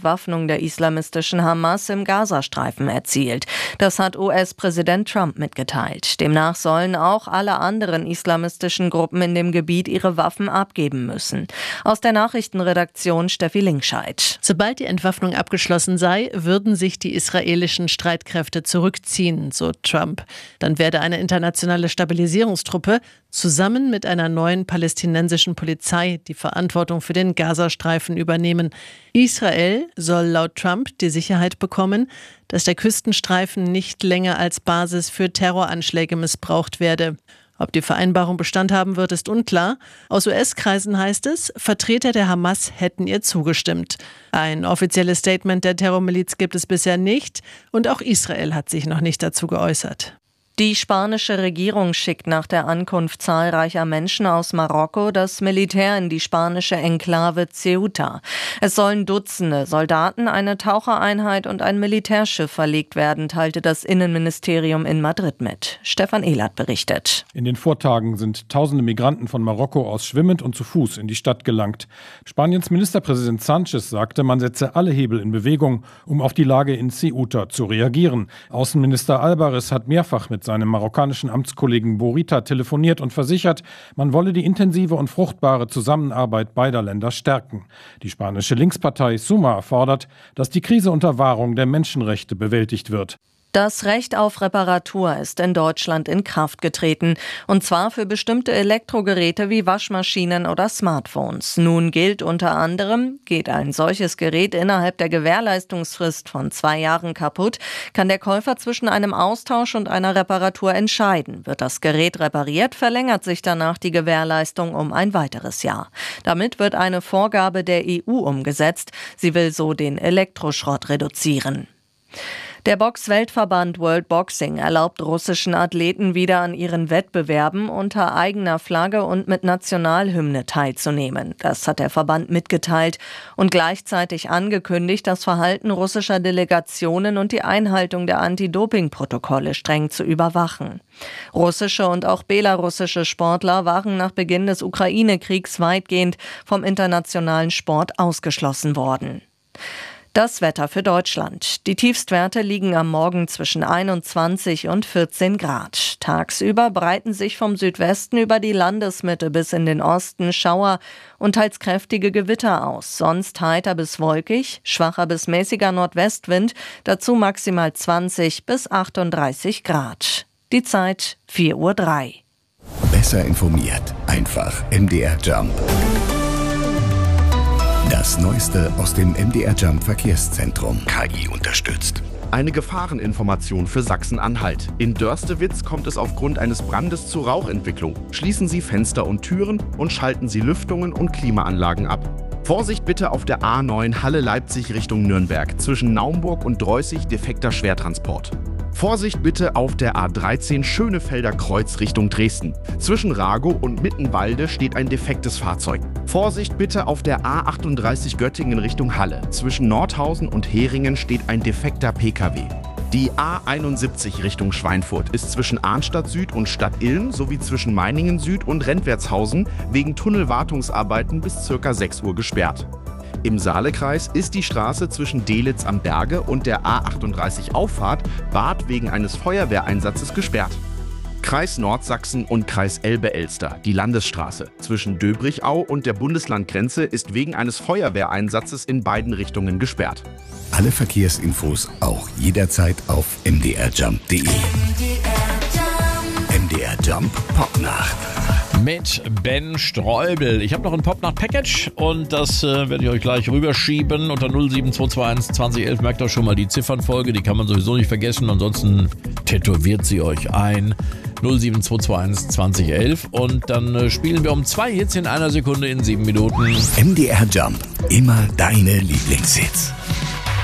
Entwaffnung der islamistischen Hamas im Gazastreifen erzielt. Das hat US-Präsident Trump mitgeteilt. Demnach sollen auch alle anderen islamistischen Gruppen in dem Gebiet ihre Waffen abgeben müssen. Aus der Nachrichtenredaktion Steffi Linkscheid. Sobald die Entwaffnung abgeschlossen sei, würden sich die israelischen Streitkräfte zurückziehen, so Trump. Dann werde eine internationale Stabilisierungstruppe zusammen mit einer neuen palästinensischen Polizei die Verantwortung für den Gazastreifen übernehmen. Israel soll laut Trump die Sicherheit bekommen, dass der Küstenstreifen nicht länger als Basis für Terroranschläge missbraucht werde. Ob die Vereinbarung Bestand haben wird, ist unklar. Aus US-Kreisen heißt es, Vertreter der Hamas hätten ihr zugestimmt. Ein offizielles Statement der Terrormiliz gibt es bisher nicht und auch Israel hat sich noch nicht dazu geäußert. Die spanische Regierung schickt nach der Ankunft zahlreicher Menschen aus Marokko das Militär in die spanische Enklave Ceuta. Es sollen Dutzende Soldaten, eine Tauchereinheit und ein Militärschiff verlegt werden, teilte das Innenministerium in Madrid mit. Stefan Ehlert berichtet. In den Vortagen sind tausende Migranten von Marokko aus schwimmend und zu Fuß in die Stadt gelangt. Spaniens Ministerpräsident Sánchez sagte, man setze alle Hebel in Bewegung, um auf die Lage in Ceuta zu reagieren. Außenminister Álvarez hat mehrfach mit seinem marokkanischen Amtskollegen Bourita telefoniert und versichert, man wolle die intensive und fruchtbare Zusammenarbeit beider Länder stärken. Die spanische Linkspartei Suma fordert, dass die Krise unter Wahrung der Menschenrechte bewältigt wird. Das Recht auf Reparatur ist in Deutschland in Kraft getreten, und zwar für bestimmte Elektrogeräte wie Waschmaschinen oder Smartphones. Nun gilt unter anderem, geht ein solches Gerät innerhalb der Gewährleistungsfrist von 2 Jahren kaputt, kann der Käufer zwischen einem Austausch und einer Reparatur entscheiden. Wird das Gerät repariert, verlängert sich danach die Gewährleistung um ein weiteres Jahr. Damit wird eine Vorgabe der EU umgesetzt. Sie will so den Elektroschrott reduzieren. Der Box-Weltverband World Boxing erlaubt russischen Athleten wieder an ihren Wettbewerben unter eigener Flagge und mit Nationalhymne teilzunehmen. Das hat der Verband mitgeteilt und gleichzeitig angekündigt, das Verhalten russischer Delegationen und die Einhaltung der Anti-Doping-Protokolle streng zu überwachen. Russische und auch belarussische Sportler waren nach Beginn des Ukraine-Kriegs weitgehend vom internationalen Sport ausgeschlossen worden. Das Wetter für Deutschland. Die Tiefstwerte liegen am Morgen zwischen 21 und 14 Grad. Tagsüber breiten sich vom Südwesten über die Landesmitte bis in den Osten Schauer und teils kräftige Gewitter aus. Sonst heiter bis wolkig, schwacher bis mäßiger Nordwestwind, dazu maximal 20 bis 38 Grad. Die Zeit 4:03 Uhr. Besser informiert, einfach MDR Jump. Das Neueste aus dem MDR Jump Verkehrszentrum. KI unterstützt. Eine Gefahreninformation für Sachsen-Anhalt. In Dörstewitz kommt es aufgrund eines Brandes zu Rauchentwicklung. Schließen Sie Fenster und Türen und schalten Sie Lüftungen und Klimaanlagen ab. Vorsicht bitte auf der A9 Halle-Leipzig Richtung Nürnberg. Zwischen Naumburg und Dreußig defekter Schwertransport. Vorsicht bitte auf der A13 Schönefelder Kreuz Richtung Dresden. Zwischen Ragow und Mittenwalde steht ein defektes Fahrzeug. Vorsicht bitte auf der A38 Göttingen Richtung Halle. Zwischen Nordhausen und Heringen steht ein defekter Pkw. Die A71 Richtung Schweinfurt ist zwischen Arnstadt Süd und Stadt Ilm sowie zwischen Meiningen Süd und Rentwertshausen wegen Tunnelwartungsarbeiten bis ca. 6 Uhr gesperrt. Im Saalekreis ist die Straße zwischen Delitzsch am Berge und der A38 Auffahrt Bad wegen eines Feuerwehreinsatzes gesperrt. Kreis Nordsachsen und Kreis Elbe-Elster. Die Landesstraße zwischen Döbrichau und der Bundeslandgrenze ist wegen eines Feuerwehreinsatzes in beiden Richtungen gesperrt. Alle Verkehrsinfos auch jederzeit auf mdrjump.de. MDR Jump Popnacht. Mit Ben Streubel. Ich habe noch ein Popnacht-Package und das werde ich euch gleich rüberschieben unter 07221 2011. Merkt euch schon mal die Ziffernfolge, die kann man sowieso nicht vergessen. Ansonsten tätowiert sie euch ein. 07221 2011 und dann spielen wir um 2 Hits in einer Sekunde in 7 Minuten. MDR Jump. Immer deine Lieblingshits.